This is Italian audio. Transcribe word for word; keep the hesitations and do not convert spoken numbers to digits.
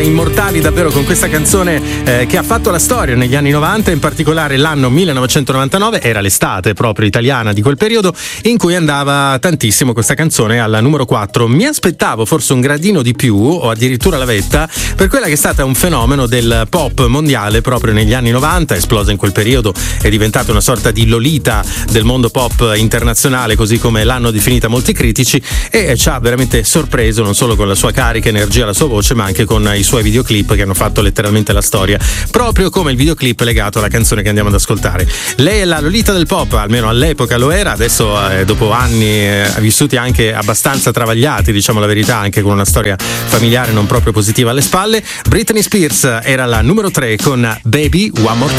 immortali davvero con questa canzone eh, che ha fatto la storia negli anni novanta, in particolare l'anno millenovecentonovantanove, era l'estate proprio italiana di quel periodo in cui andava tantissimo questa canzone alla numero quattro. Mi aspettavo forse un gradino di più o addirittura la vetta per quella che è stata un fenomeno del pop mondiale proprio negli anni novanta, esplosa in quel periodo, è diventata una sorta di Lolita del mondo pop internazionale, così come l'hanno definita molti critici, e ci ha veramente sorpreso non solo con la sua carica, energia, la sua voce, ma anche con i suoi videoclip che hanno fatto letteralmente la storia, proprio come il videoclip legato alla canzone che andiamo ad ascoltare. Lei è la Lolita del pop, almeno all'epoca lo era, adesso eh, dopo anni eh, vissuti anche abbastanza travagliati, diciamo la verità, anche con una storia familiare non proprio positiva alle spalle, Britney Spears era la numero tre con Baby One More